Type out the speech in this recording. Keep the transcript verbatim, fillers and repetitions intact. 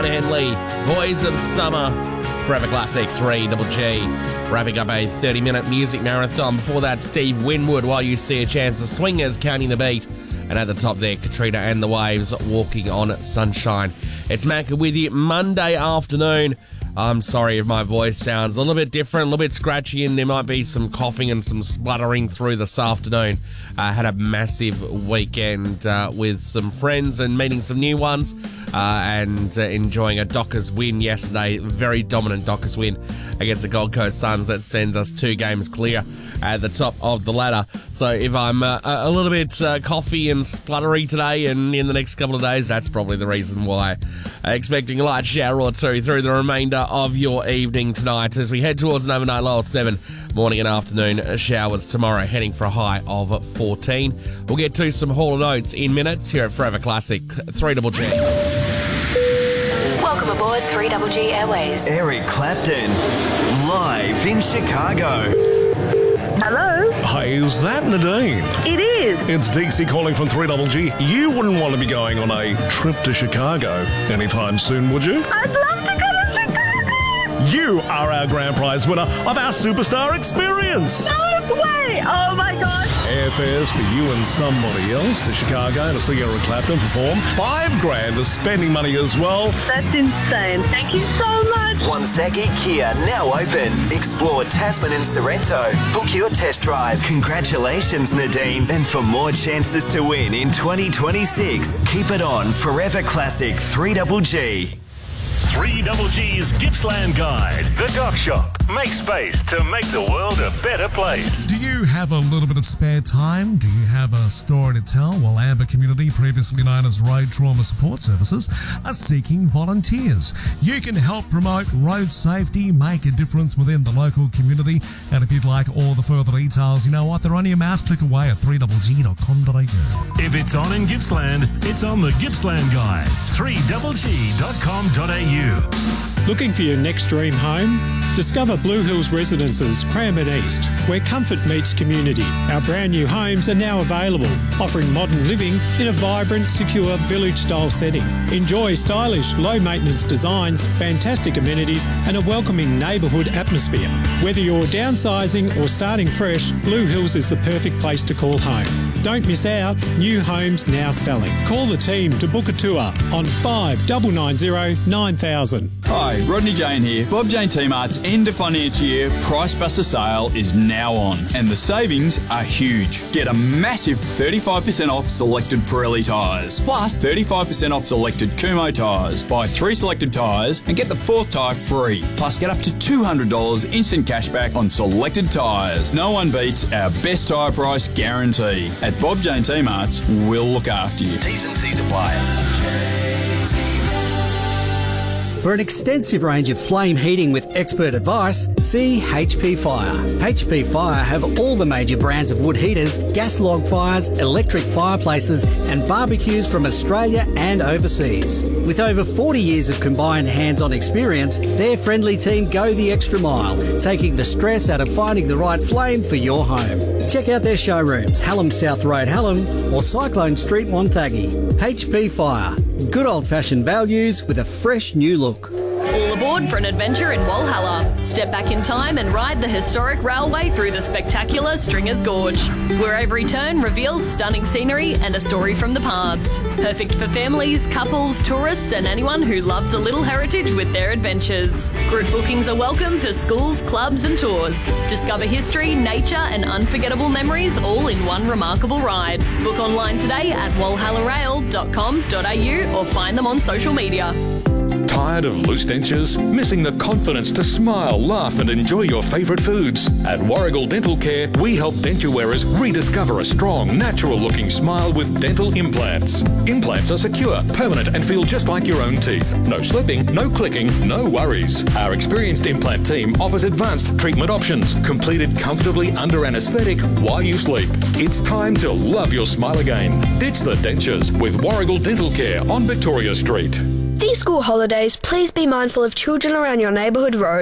Don Henley, Boys of Summer, Forever Classic three Double G. Wrapping up a thirty-minute music marathon. Before that, Steve Winwood, While You See a Chance. The Swingers, Counting the Beat. And at the top there, Katrina and the Waves, Walking on Sunshine. It's Mac with you Monday afternoon. I'm sorry if my voice sounds a little bit different, a little bit scratchy, and there might be some coughing and some spluttering through this afternoon. I uh, had a massive weekend uh, with some friends and meeting some new ones uh, and uh, enjoying a Dockers win yesterday. Very dominant Dockers win against the Gold Coast Suns. That sends us two games clear at the top of the ladder. So if I'm uh, a little bit uh, coughy and spluttery today and in the next couple of days, that's probably the reason why. Uh, expecting a light shower or two through the remainder of your evening tonight as we head towards an overnight low of seven. Morning and afternoon showers tomorrow, heading for a high of fourteen. We'll get to some Hall and Oates in minutes here at Forever Classic three Double G. Welcome aboard three Double G Airways. Eric Clapton, live in Chicago. Hello? Hey, is that Nadine? It is. It's Dixie calling from three Double G. You wouldn't want to be going on a trip to Chicago anytime soon, would you? I'd love to go to Chicago! You are our grand prize winner of our Superstar Experience! No way! Oh my gosh! Airfares for you and somebody else to Chicago to see Eric Clapton perform. Five grand of spending money as well. That's insane. Thank you so much. Wansaki Kia now open. Explore Tasman and Sorrento. Book your test drive. Congratulations, Nadine. And for more chances to win in twenty twenty-six, keep it on Forever Classic three Double G. three Double G's Gippsland Guide. The Dock Shop. Make space to make the world a better place. Do you have a little bit of spare time? Do you have a story to tell? Well, Amber Community, previously known as Road Trauma Support Services, are seeking volunteers. You can help promote road safety, make a difference within the local community, and if you'd like all the further details, you know what? They're only a mouse click away at three double g dot com dot a u. If it's on in Gippsland, it's on the Gippsland Guide. three double g dot com dot a u. Looking for your next dream home? Discover Blue Hills Residences, Cranbourne East, where comfort meets community. Our brand new homes are now available, offering modern living in a vibrant, secure village-style setting. Enjoy stylish, low-maintenance designs, fantastic amenities, and a welcoming neighbourhood atmosphere. Whether you're downsizing or starting fresh, Blue Hills is the perfect place to call home. Don't miss out. New homes now selling. Call the team to book a tour on five nine nine zero nine thousand. Hi, Rodney Jane here. Bob Jane T-Mart's end of financial year Price Buster sale is now on, and the savings are huge. Get a massive thirty-five percent off selected Pirelli tyres, plus thirty-five percent off selected Kumho tyres. Buy three selected tyres and get the fourth tyre free, plus get up to two hundred dollars instant cashback on selected tyres. No one beats our best tyre price guarantee. At Bob Jane T-Mart's, we'll look after you. T's and C's apply. For an extensive range of flame heating with expert advice, see H P Fire. H P Fire have all the major brands of wood heaters, gas log fires, electric fireplaces and barbecues from Australia and overseas. With over forty years of combined hands-on experience, their friendly team go the extra mile, taking the stress out of finding the right flame for your home. Check out their showrooms, Hallam South Road, Hallam, or Cyclone Street, Wonthaggi. H P Fire. Good old-fashioned values with a fresh new look. All aboard for an adventure in Walhalla. Step back in time and ride the historic railway through the spectacular Stringers Gorge, where every turn reveals stunning scenery and a story from the past. Perfect for families, couples, tourists and anyone who loves a little heritage with their adventures. Group bookings are welcome for schools, clubs and tours. Discover history, nature and unforgettable memories all in one remarkable ride. Book online today at walhalla rail dot com dot a u or find them on social media. Tired of loose dentures? Missing the confidence to smile, laugh and enjoy your favourite foods? At Warrigal Dental Care, we help denture wearers rediscover a strong, natural-looking smile with dental implants. Implants are secure, permanent and feel just like your own teeth. No slipping, no clicking, no worries. Our experienced implant team offers advanced treatment options, completed comfortably under anaesthetic while you sleep. It's time to love your smile again. Ditch the dentures with Warrigal Dental Care on Victoria Street. These school holidays, please be mindful of children around your neighbourhood road.